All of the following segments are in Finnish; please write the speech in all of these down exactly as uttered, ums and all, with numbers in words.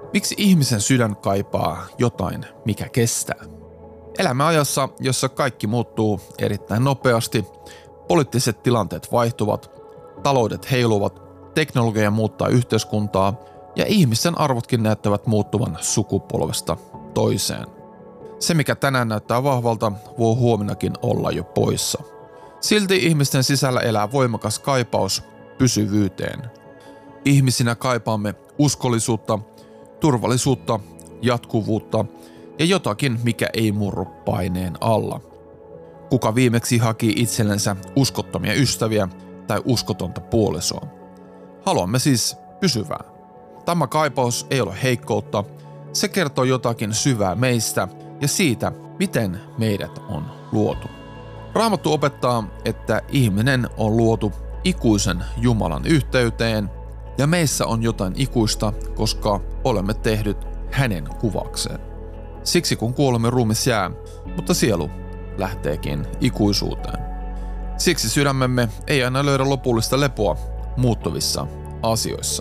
Miksi ihmisen sydän kaipaa jotain, mikä kestää? Elämme ajassa, jossa kaikki muuttuu erittäin nopeasti, poliittiset tilanteet vaihtuvat, taloudet heiluvat, teknologia muuttaa yhteiskuntaa ja ihmisten arvotkin näyttävät muuttuvan sukupolvesta toiseen. Se, mikä tänään näyttää vahvalta, voi huomennakin olla jo poissa. Silti ihmisten sisällä elää voimakas kaipaus pysyvyyteen. Ihmisinä kaipaamme uskollisuutta, turvallisuutta, jatkuvuutta ja jotakin, mikä ei murru paineen alla. Kuka viimeksi haki itsellensä uskottomia ystäviä tai uskotonta puolisoa? Haluamme siis pysyvää. Tämä kaipaus ei ole heikkoutta, se kertoo jotakin syvää meistä ja siitä, miten meidät on luotu. Raamattu opettaa, että ihminen on luotu ikuisen Jumalan yhteyteen ja meissä on jotain ikuista, koska olemme tehdyt hänen kuvakseen. Siksi kun kuolemme, ruumis jää, mutta sielu lähteekin ikuisuuteen. Siksi sydämemme ei aina löydä lopullista lepoa muuttuvissa asioissa.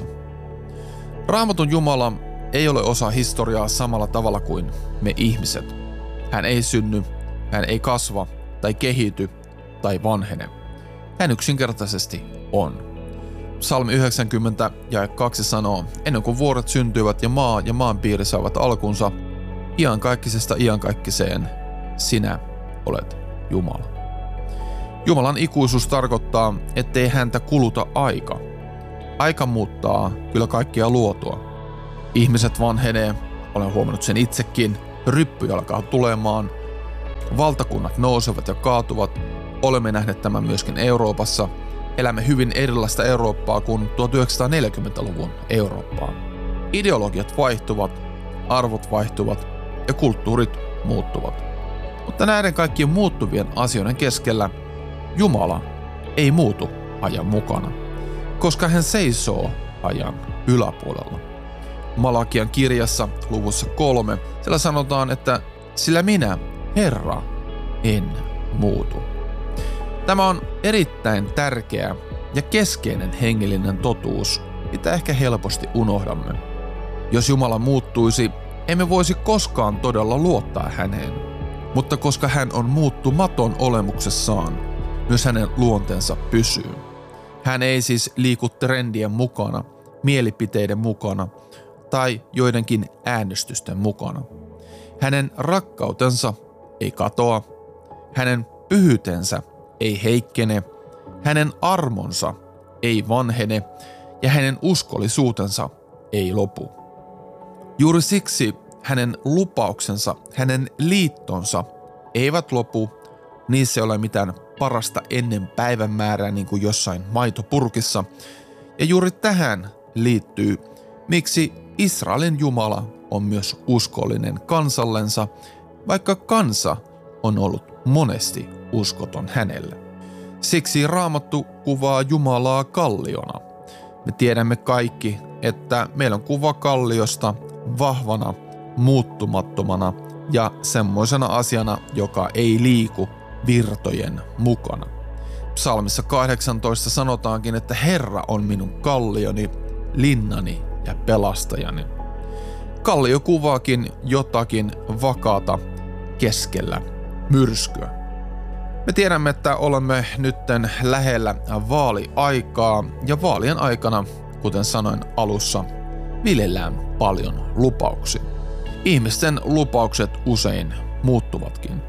Raamatun Jumala ei ole osa historiaa samalla tavalla kuin me ihmiset. Hän ei synny, hän ei kasva tai kehity tai vanhene. Hän yksinkertaisesti on. Psalmi yhdeksänkymmentä ja kaksi sanoo, ennen kuin vuoret syntyivät ja maa ja maan piiri saavat alkunsa, iankaikkisesta iankaikkiseen sinä olet Jumala. Jumalan ikuisuus tarkoittaa, ettei häntä kuluta aika. Aika muuttaa kyllä kaikkia luotua. Ihmiset vanhenee, olen huomannut sen itsekin, ryppy alkaa tulemaan, valtakunnat nousevat ja kaatuvat, olemme nähneet tämän myöskin Euroopassa, elämme hyvin erilaista Eurooppaa kuin tuhatyhdeksänsataaneljäkymmentäluvun Eurooppaa. Ideologiat vaihtuvat, arvot vaihtuvat ja kulttuurit muuttuvat. Mutta näiden kaikkien muuttuvien asioiden keskellä Jumala ei muutu ajan mukana, koska hän seisoo ajan yläpuolella. Malakian kirjassa luvussa kolme siellä sanotaan, että sillä minä, Herra, en muutu. Tämä on erittäin tärkeä ja keskeinen hengellinen totuus, mitä ehkä helposti unohdamme. Jos Jumala muuttuisi, emme voisi koskaan todella luottaa häneen. Mutta koska hän on muuttumaton olemuksessaan, myös hänen luonteensa pysyy. Hän ei siis liiku trendien mukana, mielipiteiden mukana tai joidenkin äänestysten mukana. Hänen rakkautensa ei katoa, hänen pyhyytensä ei heikkene, hänen armonsa ei vanhene ja hänen uskollisuutensa ei lopu. Juuri siksi hänen lupauksensa, hänen liittonsa eivät lopu, niissä ei ole mitään parasta ennen päivämäärää niin kuin jossain maitopurkissa. Ja juuri tähän liittyy, miksi Israelin Jumala on myös uskollinen kansallensa, vaikka kansa on ollut monesti uskoton hänelle. Siksi Raamattu kuvaa Jumalaa kalliona. Me tiedämme kaikki, että meillä on kuva kalliosta vahvana, muuttumattomana ja semmoisena asiana, joka ei liiku virtojen mukana. Psalmissa kahdeksantoista sanotaankin, että Herra on minun kallioni, linnani ja pelastajani. Kallio kuvaakin jotakin vakaata keskellä myrskyä. Me tiedämme, että olemme nytten lähellä vaaliaikaa ja vaalien aikana, kuten sanoin alussa, viljellään paljon lupauksia. Ihmisten lupaukset usein muuttuvatkin,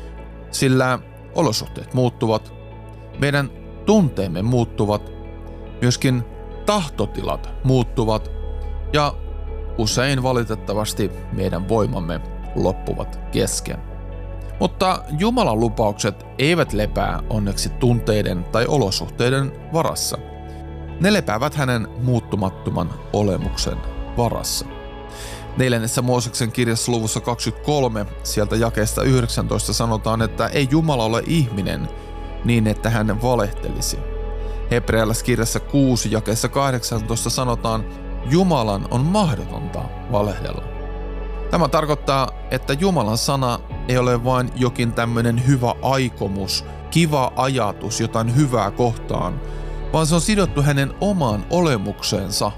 sillä olosuhteet muuttuvat, meidän tunteemme muuttuvat, myöskin tahtotilat muuttuvat ja usein valitettavasti meidän voimamme loppuvat kesken. Mutta Jumalan lupaukset eivät lepää onneksi tunteiden tai olosuhteiden varassa. Ne lepäävät hänen muuttumattoman olemuksen varassa. Neljännessä Mooseksen kirjassa luvussa kaksikymmentäkolme, sieltä jakeesta yhdeksäntoista sanotaan, että ei Jumala ole ihminen niin, että hän valehtelisi. Hebrealaiskirjassa kuusi jakeessa kahdeksantoista sanotaan, Jumalan on mahdotonta valehdella. Tämä tarkoittaa, että Jumalan sana ei ole vain jokin tämmöinen hyvä aikomus, kiva ajatus jotain hyvää kohtaan, vaan se on sidottu hänen omaan olemukseensa,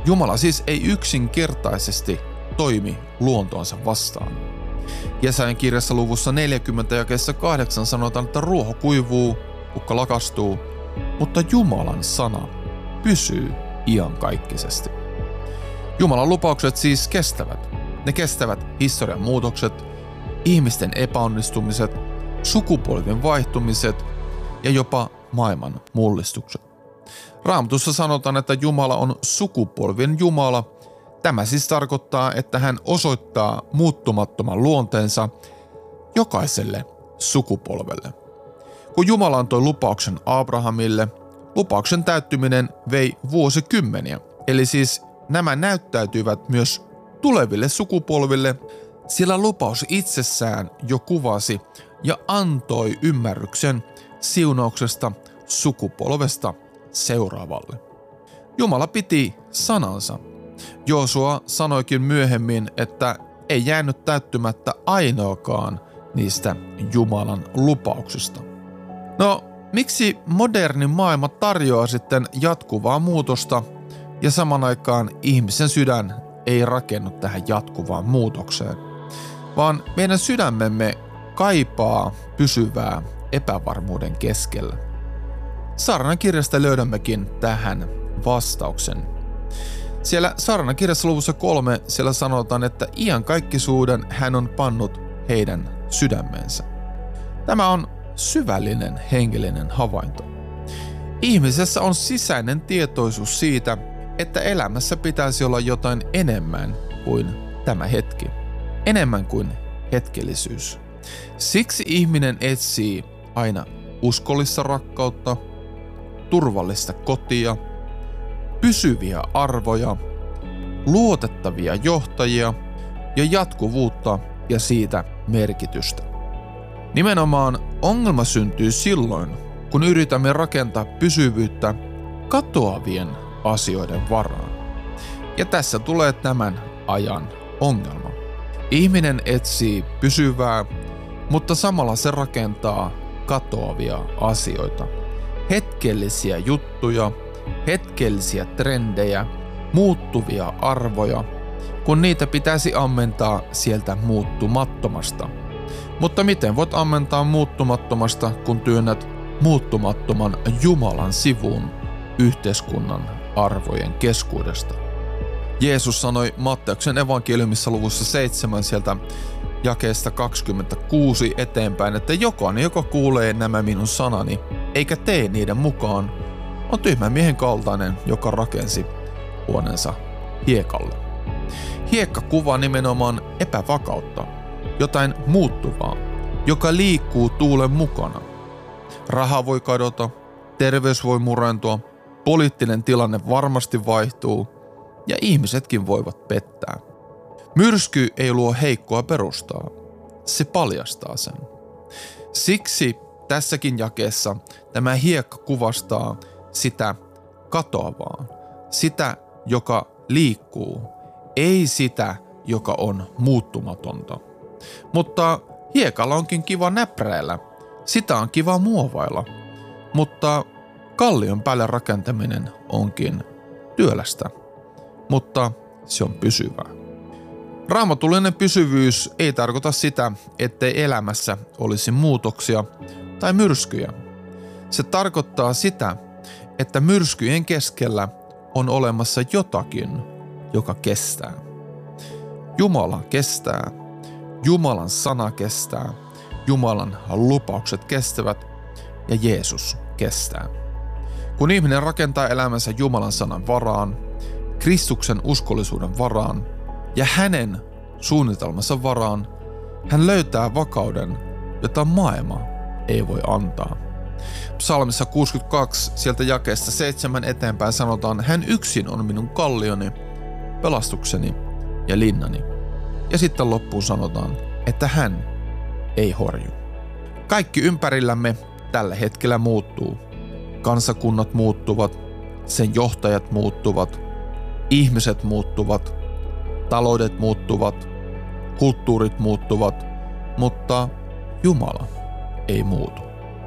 Jumala siis ei yksinkertaisesti toimi luontoonsa vastaan. Jesajan kirjassa luvussa neljäkymmentä jakeessa kahdeksan sanotaan, että ruoho kuivuu, kukka lakastuu, mutta Jumalan sana pysyy iankaikkisesti. Jumalan lupaukset siis kestävät. Ne kestävät historian muutokset, ihmisten epäonnistumiset, sukupolvien vaihtumiset ja jopa maailman mullistukset. Raamatussa sanotaan, että Jumala on sukupolvien Jumala. Tämä siis tarkoittaa, että hän osoittaa muuttumattoman luonteensa jokaiselle sukupolvelle. Kun Jumala antoi lupauksen Abrahamille, lupauksen täyttyminen vei vuosikymmeniä. Eli siis nämä näyttäytyivät myös tuleville sukupolville, sillä lupaus itsessään jo kuvasi ja antoi ymmärryksen siunauksesta sukupolvesta seuraavalle. Jumala piti sanansa. Joosua sanoikin myöhemmin, että ei jäänyt täyttymättä ainoakaan niistä Jumalan lupauksista. No, miksi moderni maailma tarjoaa sitten jatkuvaa muutosta ja saman aikaan ihmisen sydän ei rakennu tähän jatkuvaan muutokseen, vaan meidän sydämemme kaipaa pysyvää epävarmuuden keskellä? Saarnan kirjasta löydämmekin tähän vastauksen. Siellä Saarnan kirjassa luvussa kolme siellä sanotaan, että iankaikkisuuden hän on pannut heidän sydämensä. Tämä on syvällinen hengellinen havainto. Ihmisessä on sisäinen tietoisuus siitä, että elämässä pitäisi olla jotain enemmän kuin tämä hetki. Enemmän kuin hetkellisyys. Siksi ihminen etsii aina uskollista rakkautta, turvallista kotia, pysyviä arvoja, luotettavia johtajia ja jatkuvuutta ja siitä merkitystä. Nimenomaan ongelma syntyy silloin, kun yritämme rakentaa pysyvyyttä katoavien asioiden varaan. Ja tässä tulee tämän ajan ongelma. Ihminen etsii pysyvää, mutta samalla se rakentaa katoavia asioita. Hetkellisiä juttuja, hetkellisiä trendejä, muuttuvia arvoja, kun niitä pitäisi ammentaa sieltä muuttumattomasta. Mutta miten voit ammentaa muuttumattomasta, kun työnnät muuttumattoman Jumalan sivuun yhteiskunnan arvojen keskuudesta? Jeesus sanoi Matteuksen evankeliumissa luvussa seitsemän sieltä jakeesta kaksikymmentäkuusi eteenpäin, että jokainen, joka kuulee nämä minun sanani, eikä tee niiden mukaan, on tyhmän miehen kaltainen, joka rakensi huoneensa hiekalle. Hiekka kuvaa nimenomaan epävakautta, jotain muuttuvaa, joka liikkuu tuulen mukana. Raha voi kadota, terveys voi murentua, poliittinen tilanne varmasti vaihtuu ja ihmisetkin voivat pettää. Myrsky ei luo heikkoa perustaa, se paljastaa sen. Siksi tässäkin jakeessa tämä hiekka kuvastaa sitä katoavaa, sitä, joka liikkuu, ei sitä, joka on muuttumatonta. Mutta hiekalla onkin kiva näpräillä, sitä on kiva muovailla, mutta kallion päälle rakentaminen onkin työlästä, mutta se on pysyvää. Raamatullinen pysyvyys ei tarkoita sitä, ettei elämässä olisi muutoksia tai myrskyjä. Se tarkoittaa sitä, että myrskyjen keskellä on olemassa jotakin, joka kestää. Jumala kestää, Jumalan sana kestää, Jumalan lupaukset kestävät ja Jeesus kestää. Kun ihminen rakentaa elämänsä Jumalan sanan varaan, Kristuksen uskollisuuden varaan ja hänen suunnitelmansa varaan, hän löytää vakauden, jota maailma ei voi antaa. Psalmissa kuusikymmentäkaksi sieltä jakeesta seitsemän eteenpäin sanotaan, hän yksin on minun kallioni, pelastukseni ja linnani. Ja sitten loppuun sanotaan, että hän ei horju. Kaikki ympärillämme tällä hetkellä muuttuu. Kansakunnat muuttuvat, sen johtajat muuttuvat, ihmiset muuttuvat, taloudet muuttuvat, kulttuurit muuttuvat, mutta Jumala ei muutu.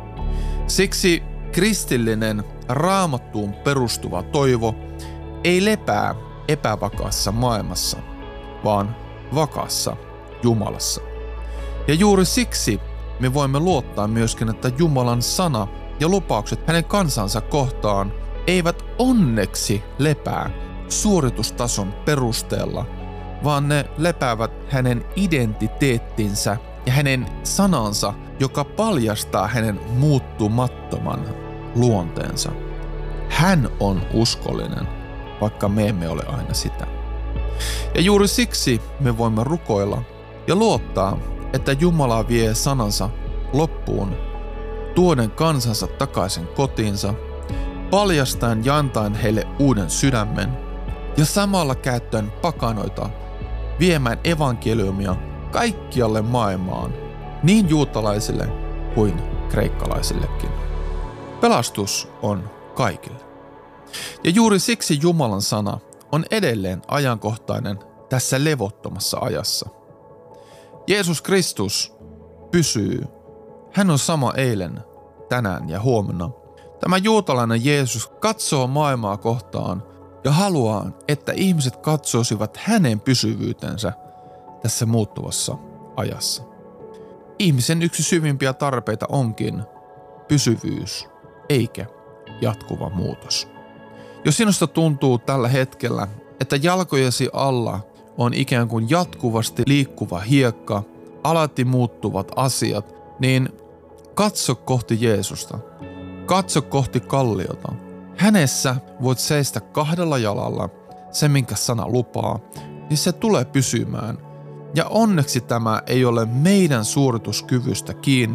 Siksi kristillinen raamattuun perustuva toivo ei lepää epävakaassa maailmassa, vaan vakaassa Jumalassa. Ja juuri siksi me voimme luottaa myöskin, että Jumalan sana ja lupaukset hänen kansansa kohtaan eivät onneksi lepää suoritustason perusteella, vaan ne lepäävät hänen identiteettinsä ja hänen sanansa, joka paljastaa hänen muuttumattoman luonteensa. Hän on uskollinen, vaikka me emme ole aina sitä. Ja juuri siksi me voimme rukoilla ja luottaa, että Jumala vie sanansa loppuun, tuoden kansansa takaisin kotiinsa, paljastaen ja antaen heille uuden sydämen ja samalla käyttäen pakanoita viemään evankeliumia kaikkialle maailmaan, niin juutalaisille kuin kreikkalaisillekin. Pelastus on kaikille. Ja juuri siksi Jumalan sana on edelleen ajankohtainen tässä levottomassa ajassa. Jeesus Kristus pysyy. Hän on sama eilen, tänään ja huomenna. Tämä juutalainen Jeesus katsoo maailmaa kohtaan ja haluaa, että ihmiset katsoisivat hänen pysyvyytensä tässä muuttuvassa ajassa. Ihmisen yksi syvimpiä tarpeita onkin pysyvyys, eikä jatkuva muutos. Jos sinusta tuntuu tällä hetkellä, että jalkojesi alla on ikään kuin jatkuvasti liikkuva hiekka, alati muuttuvat asiat, niin katso kohti Jeesusta. Katso kohti kalliota. Hänessä voit seistä kahdella jalalla, se minkä sana lupaa, niin se tulee pysymään. Ja onneksi tämä ei ole meidän suorituskyvystä kiinni,